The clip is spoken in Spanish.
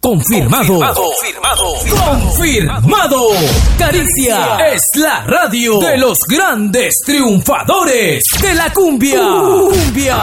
Confirmado. Caricia es la radio de los grandes triunfadores de la cumbia.